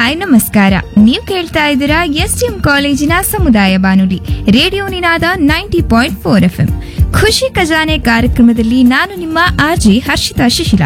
Hi ನಮಸ್ಕಾರ. ನೀವು ಕೇಳ್ತಾ ಇದ್ದೀರಾ ಎಸ್ಟಿಎಂ ಕಾಲೇಜಿನ ಸಮುದಾಯ ಬಾನುಲಿ ರೇಡಿಯೋ ನಿನಾದ 90.4 FM. ಖುಷಿ ಖಜಾನೆ ಕಾರ್ಯಕ್ರಮದಲ್ಲಿ ನಾನು ನಿಮ್ಮ ಆರ್ಜಿ ಹರ್ಷಿತಾ ಶಿಶಿಲ.